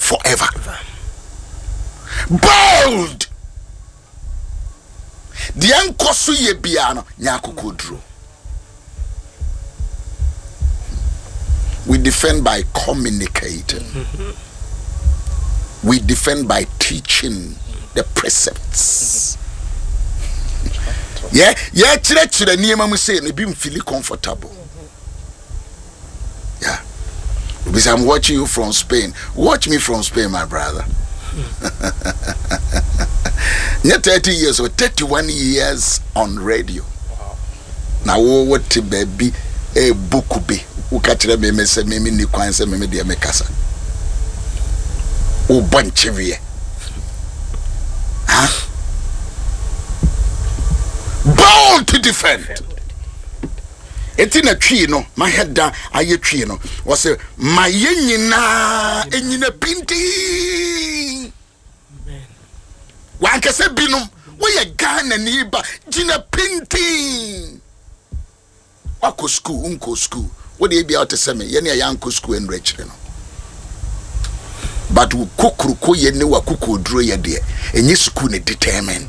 forever. Bold. The enkosu ye biano nyakukodro. We defend by communicating. We defend by teaching the precepts. Yeah, chire niyema mu say no be feel comfortable. Yeah. Because I'm watching you from Spain. Watch me from Spain, my brother. Not 30 years or 31 years on radio. Wow. Now what baby a book be who catch me say me ni kwan say me de me kasa. O bunch of ye. Huh? Bold to defend. It's in a tree, no. My head down, I tree, no. Was a my yenina enyina pinti. One can say binum, we a gun and neighbor, Gina pinti. Wako school, unko school. What do you be out to say me? Yenny a young school and rich, you know. But we cook ye know a cuckoo draw ye dear, and you school determined.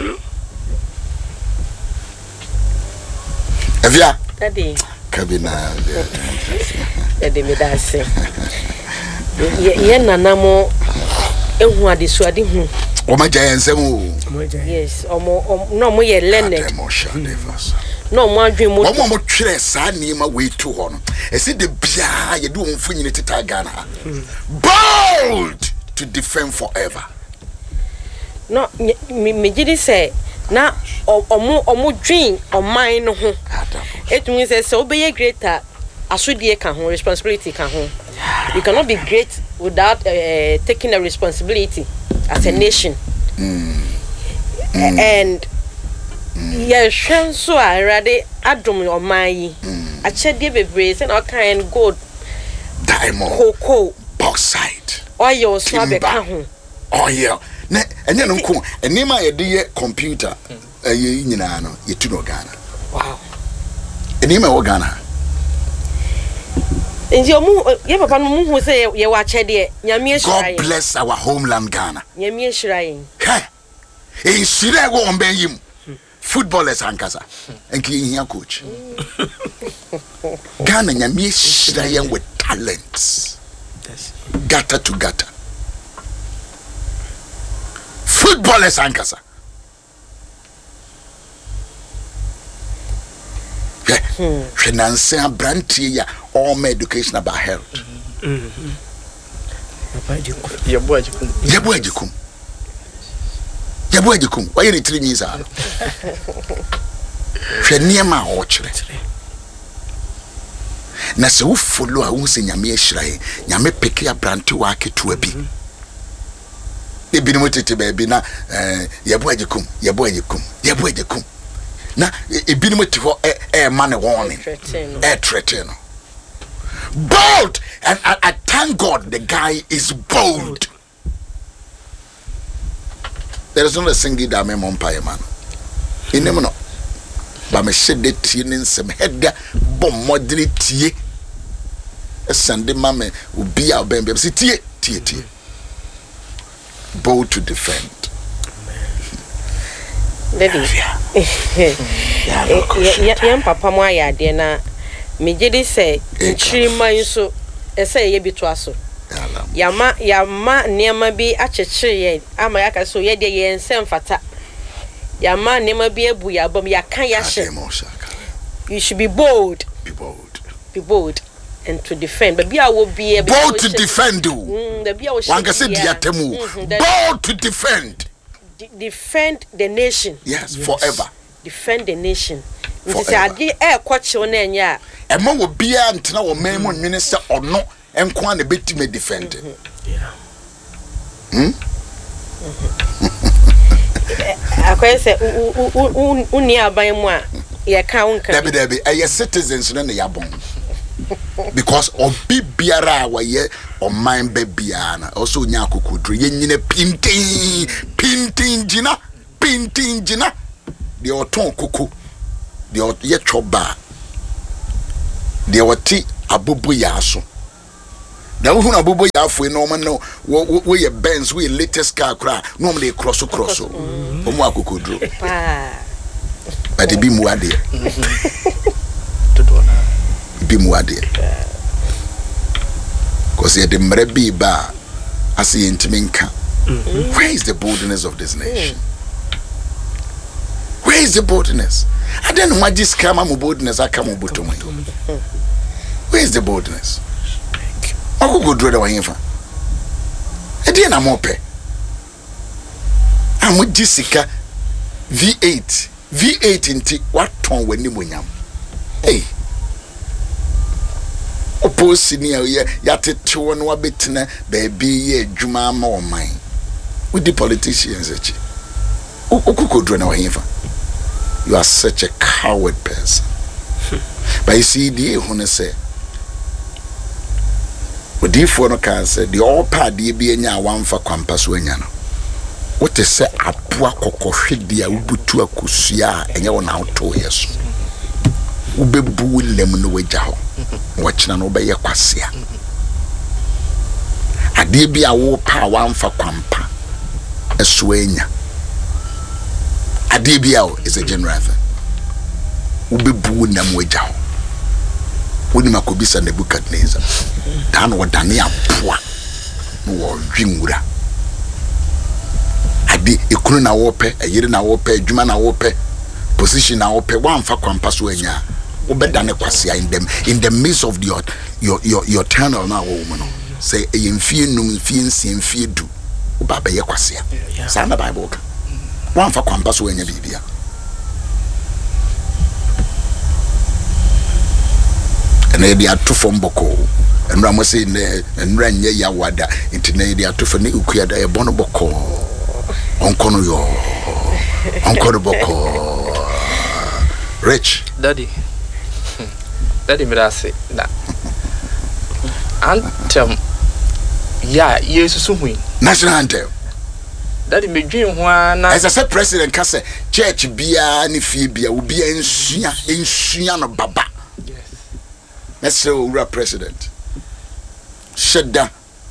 Evia Daddy Kabina Daddy me da say ye nanamo ehu adesuade hu o ma jaye nsem o yes no mo ye learned no mo adwen mo mo twere sa niema we to ho no e se de bia ye de wonfu nyine teta Ghana bold to defend forever. No me gidi say na omo dream on mine no ho it means say obey greater asudie ka ho responsibility ka ho. You cannot be great without taking a responsibility as a nation. And yes, so I rather adom on my a chedi bebre say all kind gold diamond cocoa bauxite oil so be ka ho oil na enye no nko enima ye de computer ye nyina no ye tu no Ghana. Wow. Enima wo Ghana. Enji omu ye papa no mu hu say ye wa chede nyame ehira. God bless our homeland Ghana. Nyame ehira yin. Hey. E shire wo on ben yim. Footballers ankasa. Enki hia coach. Ghana nyame ehira yin with talents. Gata to gata. Footballers ankasa. Finance and brandy all my education about health. Yabuajikum. Why are you 3 years out? Fenema orchard. Na se wo follow a wo se nyame ehirae nyame peke ya branty wake to abi e bi no tete ba bi na yabuajikum na e bi no te ho man warning threaten. Bold, and I thank God the guy is bold. There is not a single dame monpire man in him no but me shed the tinin some head bomb moderate a Sunday mamma will be our baby. See, bold to defend. Young papa, my idea na me jedi say, Chima so, say ye be to us. Yama near be a church, Amayaka so ye de and send fata. Yama never be a buya, but ya kaya. You should be bold. Be bold. And to defend, but I will be able bold to defend you. One can say bold to defend. Defend the nation. Yes, forever. Defend the nation. Forever. Emma will be until our main minister or no, and quan a bit may defend. I can say, Unia by moi, your count. Debbie, a citizens in the Yabon. Because of Bibiara wa ye or mine babyana also nyako kudru yenine pinting jina the oton kuku the yechoba the oti abubu yaso Now who na bubo ya afwe no man no we Benz we latest car cra normally cross. Omo akokodro. But it be muade. Be muade. Cause ye de mrebi ba asi intiminka. Where is the boldness of this nation? Where is the boldness? I don't know why this kama mu boldness akama buto mo. Where is the boldness? Ogo go do the wahinfa. E dey na mo pe. Amu jisika V8 inti waton wani monyam. Hey. Opo senior ya tete won wa betina baby ye adwuma ma o man. With the politicians echi. Okuko do na wahinfa. You are such a coward person. But you see the who say Odifo no kan say the all party bi enya wanfa kwampa so enya no. What is say apoa kokohwede a ubutu akosua enye wona auto yeso. Ubebu lem no wagya ho. Wachina no be ye kwasea. Ade bi a wo pa wanfa kwampa eso enya. Ade bi a is a general thing. Ubebu nam wagya ho. Woni makobisa Nebukadnezar. Dan wadane apoa no wo dwinwura. Ade ekunu na wo pe, ayire na wo pe, adwuma na wo pe, position na wo pe, wamfa kwampa so anya. Wo bedane kwasea in the midst of your tunnel na wo mu no. Say eyemfie num mfie nsie mfie du. Wo ba be ye kwasea. Sa na Bible ka. Wamfa kwampa so anya bibia. And they are too from Boko. And Ramosay and Ranya Yawada into Nadia to Fani Ukiada a Bonoboko. Uncle yo. Uncle Boko. Rich. Daddy, me that say that. Anthem. Yeah, yes, so win. National anthem. Daddy, me dream one. As I said, President Kase, church bia ni fibia, ubia in no baba. Let's say we're president. Sheda.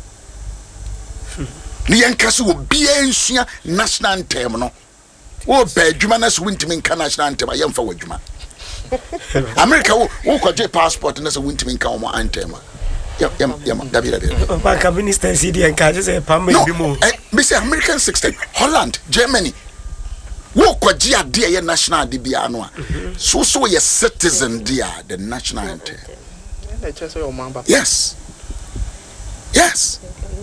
Ni yankasu wo bia nsua national anthem no. Wo be adwuma na so wintimi nka national anthem ayemfa wadwuma. America wo kwaje passport na so wintimi nka wo anthem. Dabi. Bank minister CD and catches a pam maybe more. Me say American 16, Holland, Germany. Wo kwaje ade ye national ade bia no a. So ye citizen dia the national anthem. Yes. Yes.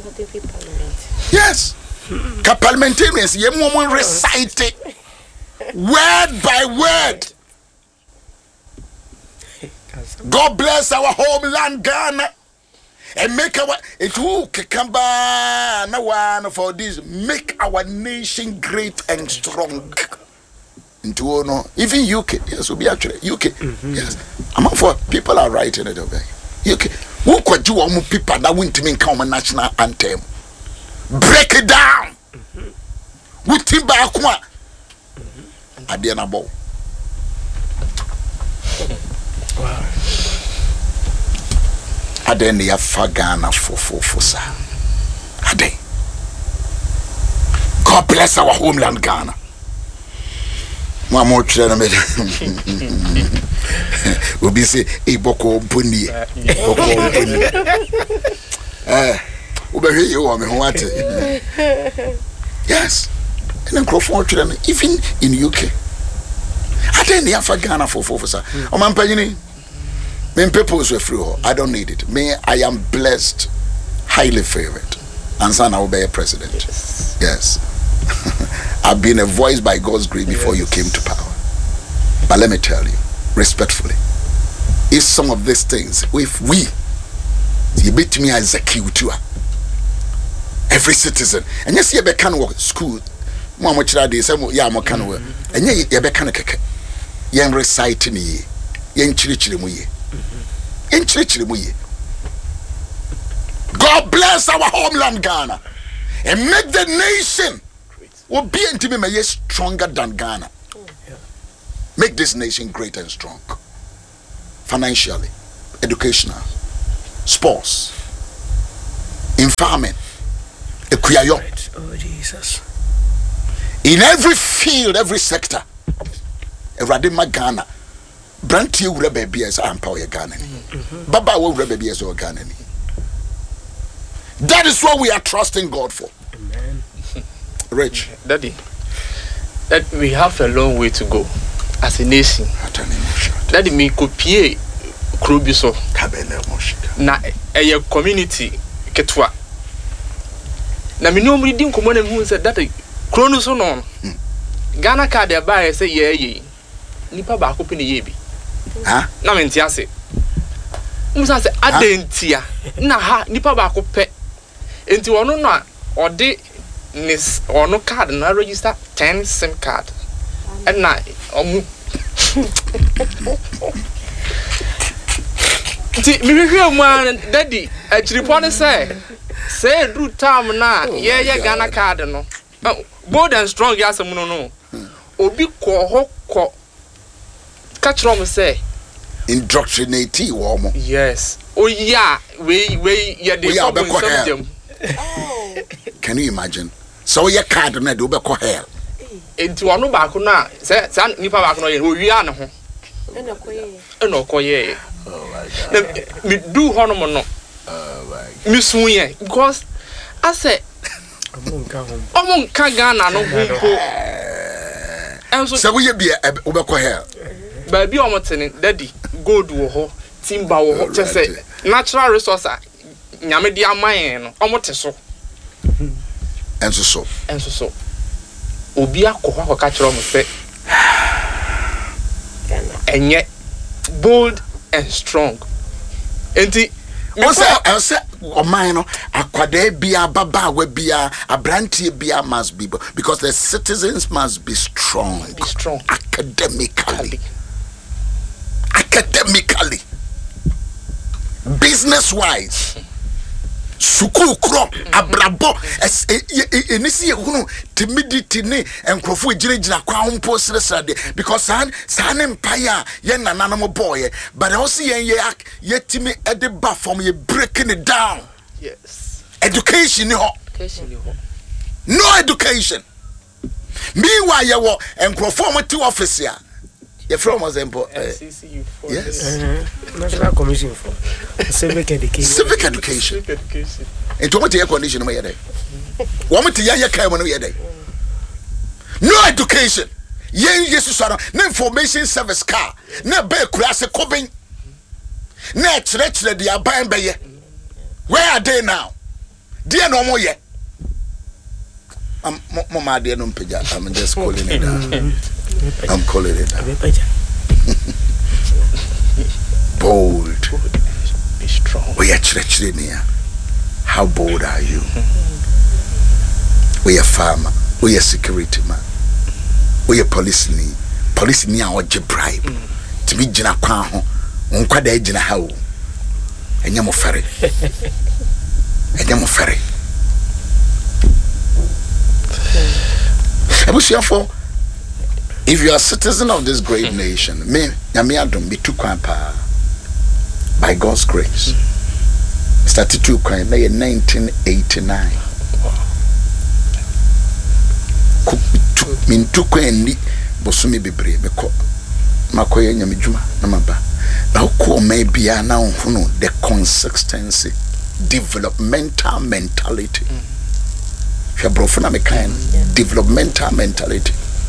Yes. Parliamentarians, ye moment recite it word by word. God bless our homeland Ghana and make our it will kekamba na one for this make our nation great and strong. Into no, even UK, yes, will be actually UK, yes. I'm for people are writing it over. UK, who could do all people that went to me come a national anthem? Break it down. With Timba Adiana Bow. Aden ya fagana for sir. Aden. God bless our homeland Ghana. Mama chana me obi say e boko boni obehwe ye wo me ho ate. Yes, and microphone chana even in UK aden ya fa Ghana for sir o man panyini me purpose we free. I don't need it. Me I am blessed, highly favored, and son I will be a president. Yes. I've been a voice by God's grace before you came to power. But let me tell you, respectfully, if some of these things, if we, you beat me as a to every citizen, and yes, you can work school, Mama Chadi, some Yamokan work, and you be can a young reciting ye, young chilichimuye, in chilichimuye. God bless our homeland Ghana and make the nation. Will be intimate stronger than Ghana. Make this nation great and strong. Financially, educational, sports, in farming, ekuyayo. Oh, Jesus. In every field, every sector. Erade Ghana. Branty wura baby as Empower Ghana. Baba will baby as Ghana. That is what we are trusting God for. Amen. Rich. Daddy, that we have a long way to go as a nation. Daddy, me kopie Krubiso. Na a community ketwa. Na me no reading common and who said that Chronos on Ghana card their buyer say ye. Nipa ba open the yebi. Huh? Na mentiase. Musa say adentia. Na ha nipa ba ko pe. Enti wono na ode nis ono card na register 10 SIM card. And na omu Ti mi hwe mu an daddy achiripo ne say do time na ye Ghana card no. Bold and strong yasem no. Obi ko catch wrong say indoctrinate woman. yes. Oh yeah, we yeah they problem them. Oh. Can you imagine? So your card na do be call hell. Enti wonu ba ko na say nipa ba ko no ye o wi an ho. Eno koye. Oh my God. Me do hono no. Oh my God. Me sun ye because I say omo nka Ghana no ho. Enso So we be call hell. Baby omotene daddy gold wo ho timber wo ho say natural resource nyame di amayen no omote so enso so obi akọ ka kire omo say enye bold and strong enti I say oman no akwada bia baba we bia abrantie bia must be because the citizens must be strong academically, business wise, suku kro abrabo enisi ehunu timidity ne enkrofo ejirejira kwa hompo sresade because san empire ye nananom boy but also ye timi e de ba form ye breaking it down. yes education ni ho no education meanwhile ye wo enkrofo moti office ya ye from example yes National Commission for Civic Education. Into what air condition may day. Woman to ya kai when we day. No education. Yen Jesus no information service car. No be class coping. No church they are buying by ye. Where are they now? Dear no more yet. Mama dear no pija. I'm just calling it down. I'm calling it down. Bold. Be strong. We are treachery near. How bold are you? We are farmer. We are security man. We are police near our bribe. To be jina kwaho. Unkwada jina how. Enyamo ferry. Enyamo ferry. If you are a citizen of this great nation, me adom be too kwampa. By God's grace. Started to cry in 1989. Min to kwendi bosumi bebre beko makoye nyamedwuma na maba na ko maybe na ohunu the consistency developmental mentality hwabrofo me kind developmental mentality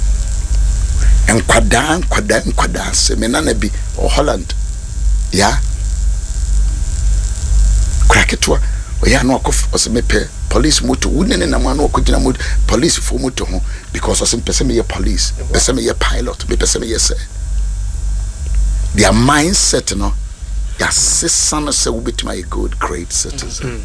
enkwada semina na bi Holland yeah kraketwa oya no akof osemepe police moto wunene na manu okogina moto police for moto ho because osempe me police pese me pilot me pese me say their mindset no ya sesana say we betima a good great citizen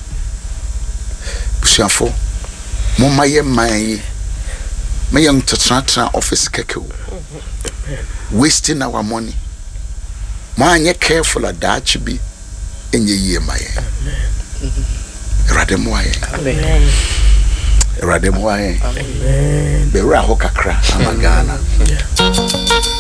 bushafo mama ye man me young to office keke wasting our money man ye careful at that be enye ye maye rademwaye Amen. Rademwaye be ra ho kakra amagana